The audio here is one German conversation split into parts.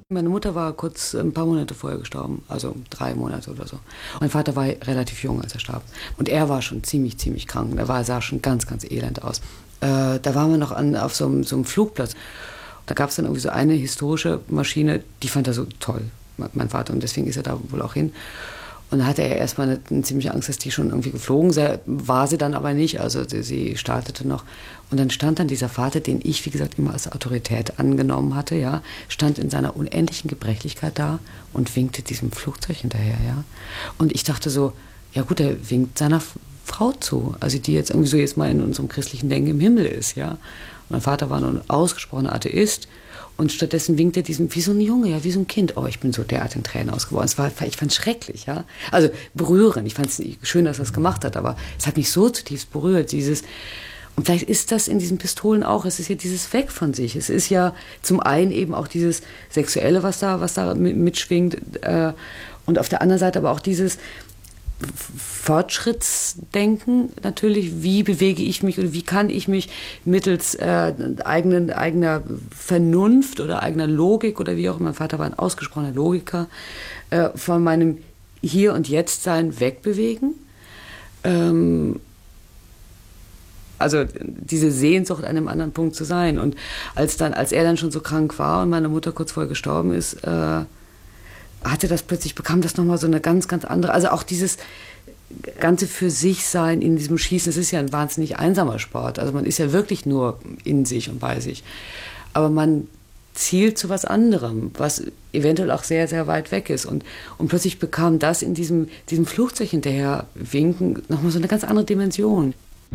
Meine Mutter war kurz ein paar Monate vorher gestorben, also 3 Monate oder so. Mein Vater war relativ jung, als er starb. Und er war schon ziemlich krank. Er sah schon ganz elend aus. Da waren wir noch auf so einem Flugplatz. Da gab es dann irgendwie so eine historische Maschine, die fand er so toll, mein Vater. Und deswegen ist er da wohl auch hin. Und da hatte er erstmal eine ziemliche Angst, dass die schon irgendwie geflogen sei. War sie dann aber nicht, also sie startete noch. Und dann stand dann dieser Vater, den ich, wie gesagt, immer als Autorität angenommen hatte, ja, stand in seiner unendlichen Gebrechlichkeit da und winkte diesem Flugzeug hinterher, ja. Und ich dachte so, ja gut, er winkt seiner Frau zu, also die jetzt irgendwie so jetzt mal in unserem christlichen Denken im Himmel ist, ja. Und mein Vater war nur ein ausgesprochener Atheist. Und stattdessen winkt er diesem, wie so ein Junge, ja, wie so ein Kind. Oh, ich bin so derart in Tränen ausgeworden. Ich fand es schrecklich, ja. Also berührend. Ich fand es schön, dass er es gemacht hat, aber es hat mich so zutiefst berührt, und vielleicht ist das in diesen Pistolen auch, es ist ja dieses Weg von sich. Es ist ja zum einen eben auch dieses Sexuelle, was da mitschwingt, und auf der anderen Seite aber auch dieses Fortschrittsdenken natürlich, wie bewege ich mich oder wie kann ich mich mittels eigener Vernunft oder eigener Logik oder wie auch immer, mein Vater war ein ausgesprochener Logiker, von meinem Hier- und Jetzt-Sein wegbewegen. Also diese Sehnsucht, an einem anderen Punkt zu sein. Und als er dann schon so krank war und meine Mutter kurz vorher gestorben ist, bekam das nochmal so eine ganz andere, also auch dieses ganze für sich sein in diesem Schießen, es ist ja ein wahnsinnig einsamer Sport, also man ist ja wirklich nur in sich und bei sich, aber man zielt zu was anderem, was eventuell auch sehr weit weg ist und plötzlich bekam das in diesem Flugzeug hinterher winken nochmal so eine ganz andere Dimension.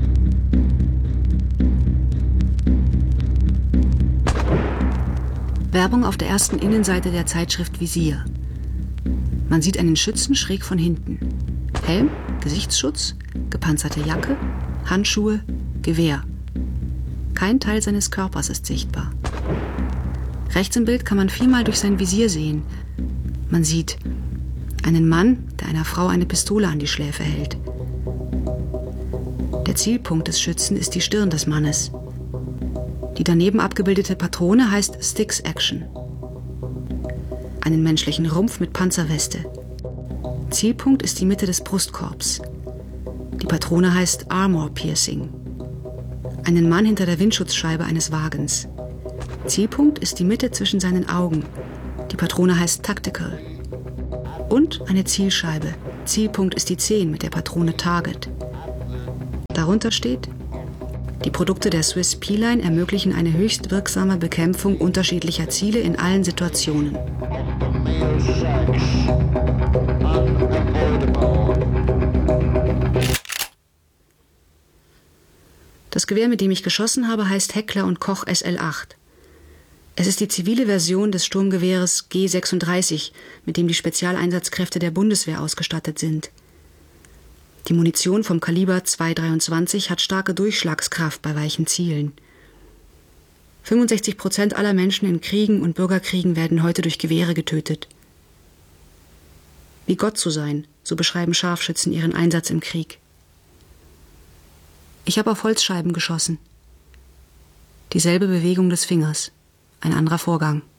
Werbung auf der ersten Innenseite der Zeitschrift Visier. Man sieht einen Schützen schräg von hinten. Helm, Gesichtsschutz, gepanzerte Jacke, Handschuhe, Gewehr. Kein Teil seines Körpers ist sichtbar. Rechts im Bild kann man 4-mal durch sein Visier sehen. Man sieht einen Mann, der einer Frau eine Pistole an die Schläfe hält. Der Zielpunkt des Schützen ist die Stirn des Mannes. Die daneben abgebildete Patrone heißt Styx Action. Einen menschlichen Rumpf mit Panzerweste. Zielpunkt ist die Mitte des Brustkorbs. Die Patrone heißt Armor Piercing. Einen Mann hinter der Windschutzscheibe eines Wagens. Zielpunkt ist die Mitte zwischen seinen Augen. Die Patrone heißt Tactical. Und eine Zielscheibe. Zielpunkt ist die 10 mit der Patrone Target. Darunter steht: Die Produkte der Swiss P-Line ermöglichen eine höchst wirksame Bekämpfung unterschiedlicher Ziele in allen Situationen. Das Gewehr, mit dem ich geschossen habe, heißt Heckler & Koch SL8. Es ist die zivile Version des Sturmgewehres G36, mit dem die Spezialeinsatzkräfte der Bundeswehr ausgestattet sind. Die Munition vom Kaliber .223 hat starke Durchschlagskraft bei weichen Zielen. 65% aller Menschen in Kriegen und Bürgerkriegen werden heute durch Gewehre getötet. Wie Gott zu sein, so beschreiben Scharfschützen ihren Einsatz im Krieg. Ich habe auf Holzscheiben geschossen. Dieselbe Bewegung des Fingers, ein anderer Vorgang.